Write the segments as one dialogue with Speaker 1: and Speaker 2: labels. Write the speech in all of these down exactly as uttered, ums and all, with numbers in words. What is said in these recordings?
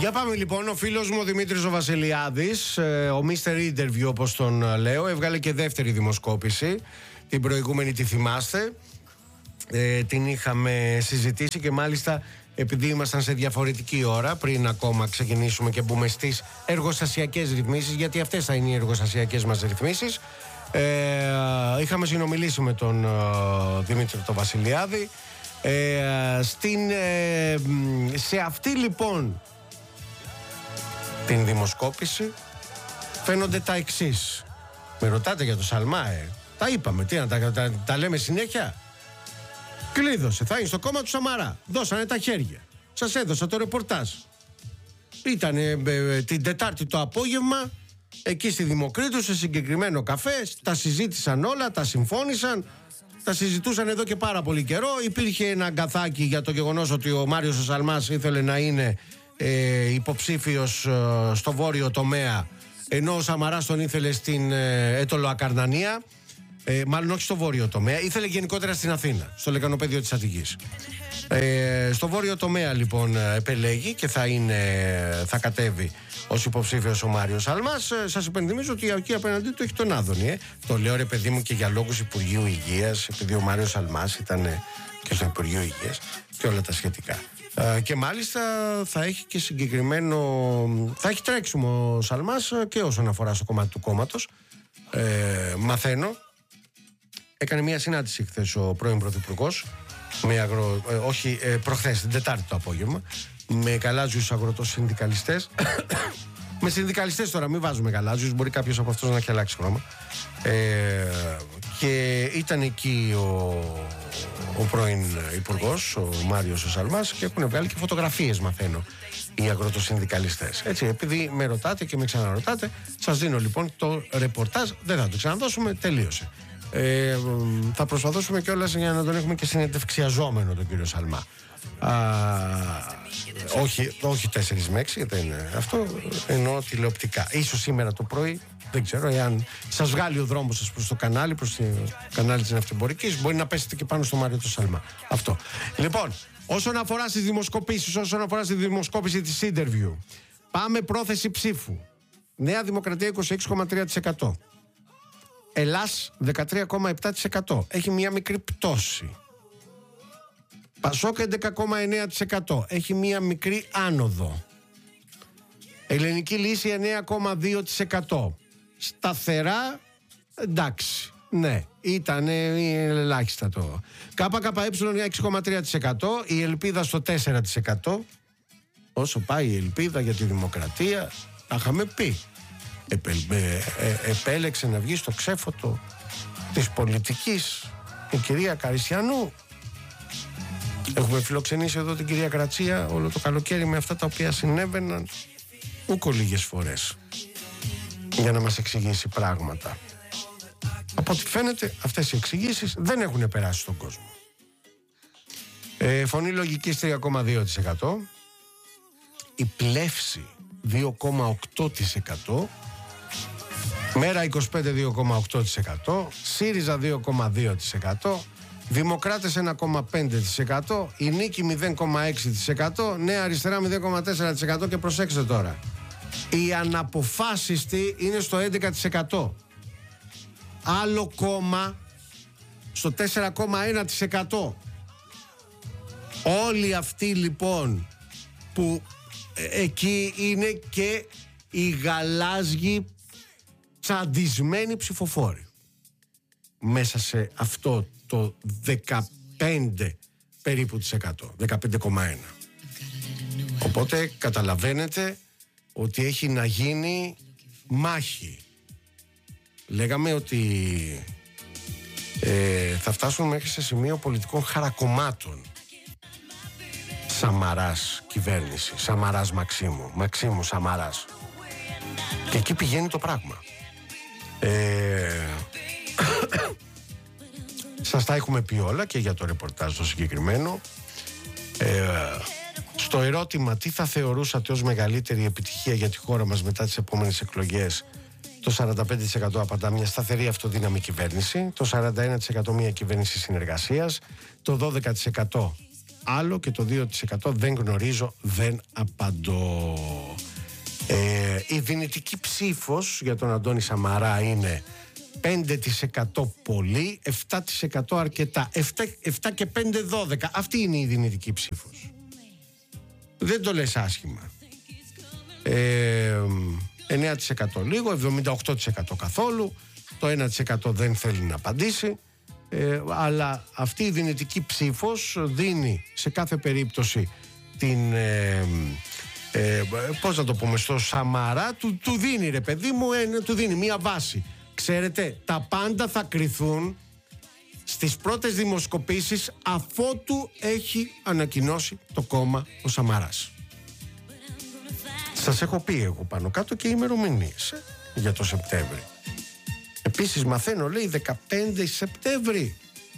Speaker 1: Για πάμε λοιπόν. Ο φίλος μου ο Δημήτρης ο Βασιλιάδης, ο μίστερ Interview όπως τον λέω, έβγαλε και δεύτερη δημοσκόπηση. Την προηγούμενη τη θυμάστε, ε, την είχαμε συζητήσει και μάλιστα επειδή ήμασταν σε διαφορετική ώρα πριν ακόμα ξεκινήσουμε και μπούμε στις εργοστασιακές ρυθμίσεις, γιατί αυτές θα είναι οι εργοστασιακές μας ρυθμίσεις, ε, είχαμε συνομιλήσει με τον ε, Δημήτρη τον Βασιλιάδη. Ε, στην, ε, σε αυτή λοιπόν την δημοσκόπηση φαίνονται τα εξής. Με ρωτάτε για το Σαλμά, ε. Τα είπαμε, τι να τα, τα, τα λέμε συνέχεια. Κλείδωσε, θα είναι στο κόμμα του Σαμαρά. Δώσανε τα χέρια. Σας έδωσα το ρεπορτάζ. Ήταν ε, ε, την Τετάρτη το απόγευμα, εκεί στη Δημοκρίτου, σε συγκεκριμένο καφέ. Τα συζήτησαν όλα, τα συμφώνησαν. Τα συζητούσαν εδώ και πάρα πολύ καιρό. Υπήρχε ένα αγκαθάκι για το γεγονός ότι ο Μάριος ο Σαλμάς ήθελε να είναι ε, υποψήφιος ε, στο βόρειο τομέα, ενώ ο Σαμαράς τον ήθελε στην ε, Αιτωλοακαρνανία. Ε, μάλλον όχι στο βόρειο τομέα, ήθελε γενικότερα στην Αθήνα, στο λεκανοπέδιο της Αττικής. Ε, στο βόρειο τομέα λοιπόν επελέγει και θα, είναι, θα κατέβει ως υποψήφιος ο Μάριος Σαλμάς. Ε, σας υπενθυμίζω ότι εκεί απέναντί του έχει τον Άδωνη. Ε. Το λέω ρε παιδί μου και για λόγους Υπουργείου Υγείας, επειδή ο Μάριος Σαλμάς ήταν ε, και στο Υπουργείο Υγείας και όλα τα σχετικά. Ε, και μάλιστα θα έχει και συγκεκριμένο, θα έχει τρέξιμο ο Σαλμάς και όσον αφορά στο κομμάτι του κόμματος. Ε, μαθαίνω. Έκανε μια συνάντηση χθες ο πρώην Πρωθυπουργός, με αγρο, ε, όχι ε, προχθές, την Τετάρτη το απόγευμα, με γαλάζιους αγροτοσυνδικαλιστές. Με συνδικαλιστές τώρα, μην βάζουμε γαλάζιους, μπορεί κάποιος από αυτούς να έχει αλλάξει χρώμα. Ε, και ήταν εκεί ο, ο πρώην Υπουργός, ο Μάριος ο Σαλμάς, και έχουν βγάλει και φωτογραφίες, μαθαίνω, οι αγροτοσυνδικαλιστές. Έτσι, επειδή με ρωτάτε και με ξαναρωτάτε, σας δίνω λοιπόν το ρεπορτάζ, δεν θα το ξαναδώσουμε, τελείωσε. Ε, θα προσπαθήσουμε κιόλας για να τον έχουμε και συνεντευξιαζόμενο τον κύριο Σαλμά. Α, όχι, όχι τέσσερις με έξι, δεν είναι αυτό, εννοώ τηλεοπτικά. Ίσως σήμερα το πρωί, δεν ξέρω, εάν σας βγάλει ο δρόμος σας προς το κανάλι, προς το κανάλι της Ναυτεμπορικής, μπορεί να πέσετε και πάνω στο Μάριο το Σαλμά. Αυτό. Λοιπόν, όσον αφορά στις δημοσκοπήσεις, όσον αφορά στη δημοσκόπηση της Interview, πάμε πρόθεση ψήφου. Νέα Δημοκρατία είκοσι έξι κόμμα τρία τοις εκατό. Ελλάς δεκατρία κόμμα επτά τοις εκατό. Έχει μια μικρή πτώση. Πασόκ έντεκα κόμμα εννέα τοις εκατό. Έχει μια μικρή άνοδο. Ελληνική Λύση εννέα κόμμα δύο τοις εκατό. Σταθερά, εντάξει. Ναι, ήταν ελάχιστα το. ΚΚΕ έξι κόμμα τρία τοις εκατό. Η Ελπίδα στο τέσσερα τοις εκατό. Όσο πάει η Ελπίδα για τη Δημοκρατία, τα είχαμε πει. Επε, ε, ε, επέλεξε να βγει στο ξέφωτο της πολιτικής η κυρία Καριστιανού. Έχουμε φιλοξενήσει εδώ την κυρία Κρατσία όλο το καλοκαίρι με αυτά τα οποία συνέβαιναν ούκο λίγες φορές για να μας εξηγήσει πράγματα. Από ό,τι φαίνεται αυτές οι εξηγήσεις δεν έχουν περάσει στον κόσμο. ε, Φωνή λογικής τρία κόμμα δύο τοις εκατό. Η Πλεύση δύο κόμμα οκτώ τοις εκατό. Μέρα είκοσι πέντε δύο κόμμα οκτώ τοις εκατό. ΣΥΡΙΖΑ δύο κόμμα δύο τοις εκατό. Δημοκράτες ένα κόμμα πέντε τοις εκατό. Η Νίκη μηδέν κόμμα έξι τοις εκατό. Νέα Αριστερά μηδέν κόμμα τέσσερα τοις εκατό. Και προσέξτε τώρα, η αναποφάσιστη είναι στο έντεκα τοις εκατό. Άλλο κόμμα στο τέσσερα κόμμα ένα τοις εκατό. Όλοι αυτοί λοιπόν που ε, εκεί είναι και οι γαλάζιοι τσαντισμένοι ψηφοφόροι μέσα σε αυτό το δεκαπέντε περίπου της εκατό, δεκαπέντε κόμμα ένα. Οπότε καταλαβαίνετε ότι έχει να γίνει μάχη. Λέγαμε ότι ε, θα φτάσουμε μέχρι σε σημείο πολιτικών χαρακομμάτων. Σαμαράς κυβέρνηση, Σαμαράς Μαξίμου, Μαξίμου Σαμαράς. Και εκεί πηγαίνει το πράγμα. Ε, σας τα έχουμε πει όλα και για το ρεπορτάζ το συγκεκριμένο. Ε, στο ερώτημα τι θα θεωρούσατε ως μεγαλύτερη επιτυχία για τη χώρα μας μετά τις επόμενες εκλογές, το σαράντα πέντε τοις εκατό απαντά μια σταθερή αυτοδύναμη κυβέρνηση, το σαράντα ένα τοις εκατό μια κυβέρνηση συνεργασίας, το δώδεκα τοις εκατό άλλο και το δύο τοις εκατό δεν γνωρίζω, δεν απαντώ. Ε, η δυνητική ψήφος για τον Αντώνη Σαμαρά είναι πέντε τοις εκατό πολύ, επτά τοις εκατό αρκετά. επτά και πέντε, δώδεκα. Αυτή είναι η δυνητική ψήφος. Δεν το λες άσχημα. Ε, εννέα τοις εκατό λίγο, εβδομήντα οκτώ τοις εκατό καθόλου, το ένα τοις εκατό δεν θέλει να απαντήσει. Ε, αλλά αυτή η δυνητική ψήφος δίνει σε κάθε περίπτωση την... Ε, ε, πώς να το πούμε, στο Σαμαρά του, του δίνει, ρε παιδί μου, ε, του δίνει μία βάση. Ξέρετε, τα πάντα θα κριθούν στις πρώτες δημοσκοπήσεις αφότου έχει ανακοινώσει το κόμμα ο Σαμαράς. Σας έχω πει εγώ πάνω κάτω και ημερομηνίες ε, για το Σεπτέμβρη. Επίσης μαθαίνω, λέει, δεκαπέντε Σεπτέμβρη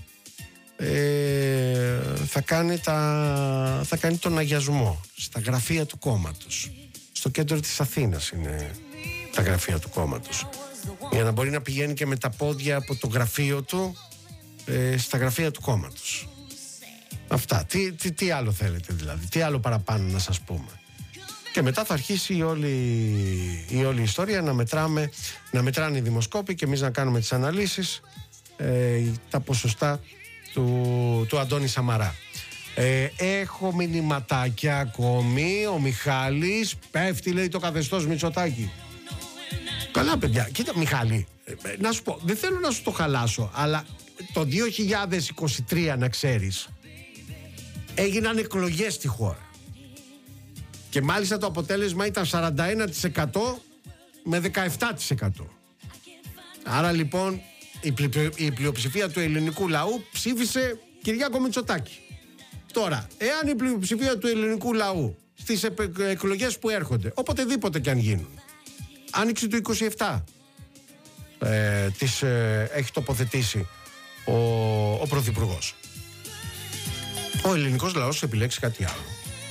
Speaker 1: ε, θα, κάνει τα, θα κάνει τον αγιασμό στα γραφεία του κόμματος. Στο κέντρο της Αθήνας είναι τα γραφεία του κόμματος, για να μπορεί να πηγαίνει και με τα πόδια από το γραφείο του ε, στα γραφεία του κόμματος. Αυτά. Τι, τι, τι άλλο θέλετε δηλαδή, τι άλλο παραπάνω να σας πούμε. Και μετά θα αρχίσει η όλη, η όλη ιστορία να μετράμε, να μετράνε οι δημοσκόποι και εμείς να κάνουμε τις αναλύσεις, ε, τα ποσοστά του, του Αντώνη Σαμαρά. Ε, έχω μηνυματάκια ακόμη. Ο Μιχάλης πέφτει, λέει, το καθεστώς Μητσοτάκη. Καλά, παιδιά. Κοίτα, Μιχάλη, ε, να σου πω, δεν θέλω να σου το χαλάσω, αλλά το δύο χιλιάδες είκοσι τρία, να ξέρεις, έγιναν εκλογές στη χώρα. Και μάλιστα το αποτέλεσμα ήταν σαράντα ένα τοις εκατό με δεκαεπτά τοις εκατό. Άρα λοιπόν η, πλη, η πλειοψηφία του ελληνικού λαού ψήφισε Κυριάκο Μητσοτάκη. Τώρα, εάν η πλειοψηφία του ελληνικού λαού στις εκλογές που έρχονται, οποτεδήποτε και αν γίνουν, άνοιξη του είκοσι επτά ε, της ε, έχει τοποθετήσει ο, ο Πρωθυπουργός, ο ελληνικός λαός επιλέξει κάτι άλλο.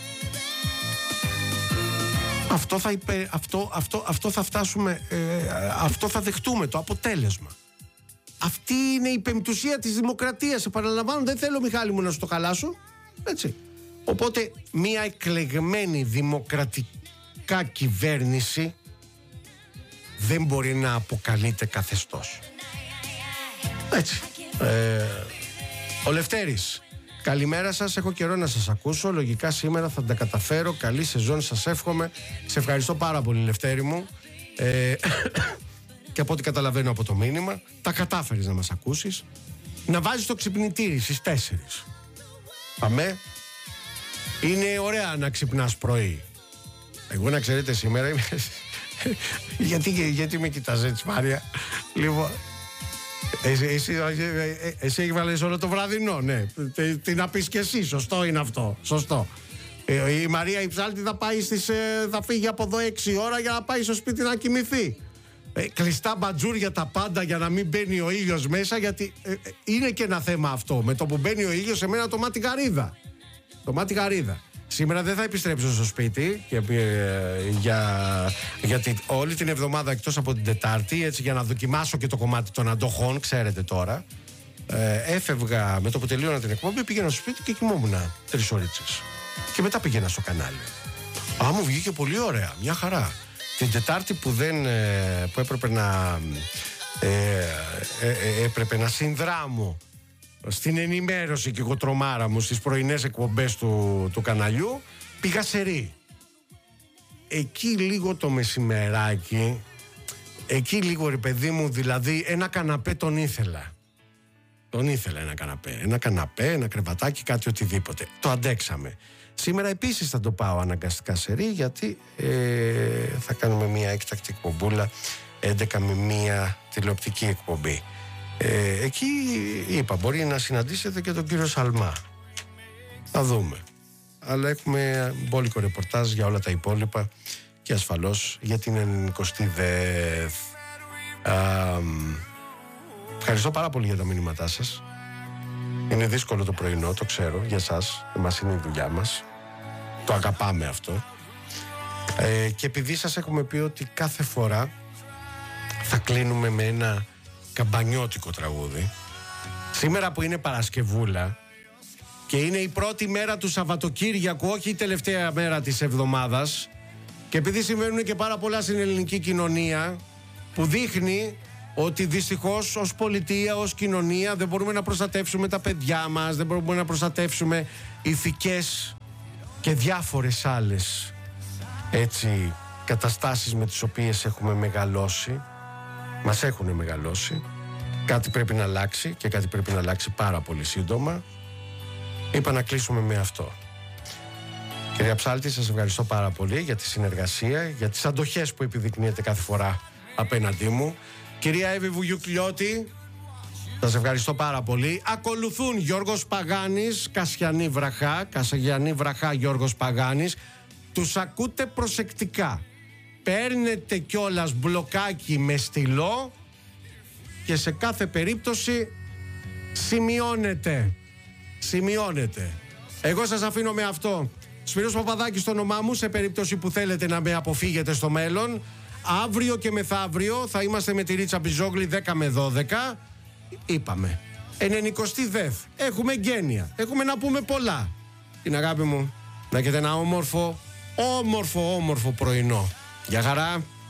Speaker 1: Αυτό θα, υπε, αυτό, αυτό, αυτό θα φτάσουμε, ε, αυτό θα δεχτούμε, το αποτέλεσμα. Αυτή είναι η πεμπτουσία της δημοκρατίας. Επαναλαμβάνω, δεν θέλω, Μιχάλη μου, να σου το χαλάσω. Έτσι. Οπότε μια εκλεγμένη δημοκρατικά κυβέρνηση δεν μπορεί να αποκαλείται καθεστώς. Έτσι. Ε, ο Λευτέρης. Καλημέρα σας, έχω καιρό να σας ακούσω. Λογικά σήμερα θα τα καταφέρω. Καλή σεζόν σας εύχομαι. Σε ευχαριστώ πάρα πολύ, Λευτέρη μου. Ε, και από ό,τι καταλαβαίνω από το μήνυμα, τα κατάφερες να μας ακούσεις. Να βάζεις το ξυπνητήρι στις τέσσερις. Πάμε. Είναι ωραία να ξυπνάς πρωί. Εγώ, να ξέρετε, σήμερα είμαι... γιατί, γιατί με κοιτάς έτσι, Μάρια? Λοιπόν... Εσύ, εσύ, εσύ έβαλες όλο το βραδινό, ναι. Τι να πεις και εσύ, σωστό είναι αυτό. Σωστό. Ε, η Μαρία η Ψάλτη θα πάει στις, θα φύγει από εδώ έξι ώρα για να πάει στο σπίτι να κοιμηθεί. Ε, κλειστά μπατζούρια τα πάντα για να μην μπαίνει ο ήλιος μέσα, γιατί ε, είναι και ένα θέμα αυτό. Με το που μπαίνει ο ήλιος, εμένα το μάτι γαρίδα. Το μάτι γαρίδα. Σήμερα δεν θα επιστρέψω στο σπίτι και, ε, για, γιατί όλη την εβδομάδα εκτός από την Τετάρτη, έτσι, για να δοκιμάσω και το κομμάτι των αντοχών, ξέρετε τώρα, ε, έφευγα με το που τελείωνα την εκπομπή, πήγαινα στο σπίτι και κοιμόμουν τρεις ωρίτσες. Και μετά πήγαινα στο κανάλι. Α, μου βγήκε πολύ ωραία, μια χαρά. Την Τετάρτη που, δεν, ε, που έπρεπε να, ε, ε, ε, έπρεπε να συνδράμω στην ενημέρωση και εγώ τρομάρα μου στις πρωινές εκπομπές του, του καναλιού, πήγα σε ρί. Εκεί λίγο το μεσημεράκι, εκεί λίγο, ρε παιδί μου, δηλαδή ένα καναπέ τον ήθελα. Τον ήθελα ένα καναπέ. Ένα καναπέ, ένα κρεβατάκι, κάτι οτιδήποτε. Το αντέξαμε. Σήμερα επίσης θα το πάω αναγκαστικά σε ρί, γιατί ε, θα κάνουμε μια έκτακτη εκπομπούλα έντεκα με μία τηλεοπτική εκπομπή. Ε, εκεί είπα, μπορεί να συναντήσετε και τον κύριο Σαλμά. Θα δούμε. Αλλά έχουμε μπόλικο ρεπορτάζ για όλα τα υπόλοιπα και ασφαλώς για την ενενηκοστή ΔΕΘ. Ευχαριστώ πάρα πολύ για τα μηνύματά σας. Είναι δύσκολο το πρωινό, το ξέρω, για σας. Εμάς είναι η δουλειά μας. Το αγαπάμε αυτό. Ε, και επειδή σας έχουμε πει ότι κάθε φορά θα κλείνουμε με ένα καμπανιώτικο τραγούδι, σήμερα που είναι Παρασκευούλα και είναι η πρώτη μέρα του Σαββατοκύριακου, όχι η τελευταία μέρα της εβδομάδας, και επειδή συμβαίνουν και πάρα πολλά στην ελληνική κοινωνία, που δείχνει ότι δυστυχώς ως πολιτεία, ως κοινωνία δεν μπορούμε να προστατεύσουμε τα παιδιά μας, δεν μπορούμε να προστατεύσουμε ηθικές και διάφορες άλλες έτσι καταστάσεις με τις οποίες έχουμε μεγαλώσει, μας έχουν μεγαλώσει. Κάτι πρέπει να αλλάξει και κάτι πρέπει να αλλάξει πάρα πολύ σύντομα. Είπα να κλείσουμε με αυτό. Κυρία Ψάλτη, σας ευχαριστώ πάρα πολύ για τη συνεργασία, για τις αντοχές που επιδεικνύετε κάθε φορά απέναντί μου. Κυρία Εύη Βουγιουκλιώτη, σας ευχαριστώ πάρα πολύ. Ακολουθούν Γιώργος Παγάνης, Κασιανή Βραχά, Κασιανή Βραχά, Γιώργος Παγάνης. Τους ακούτε προσεκτικά. Παίρνετε κιόλας μπλοκάκι με στυλό και σε κάθε περίπτωση σημειώνετε. Σημειώνετε. Εγώ σας αφήνω με αυτό. Σπύρος Παπαδάκης στο όνομά μου, σε περίπτωση που θέλετε να με αποφύγετε στο μέλλον. Αύριο και μεθαύριο θα είμαστε με τη Ρίτσα Μπιζόγλη δέκα με δώδεκα. Είπαμε ενενηκοστή ΔΕΘ. Έχουμε γένεια. Έχουμε να πούμε πολλά. Την αγάπη μου, να έχετε ένα όμορφο, όμορφο, όμορφο πρωινό. Γεια χαρά.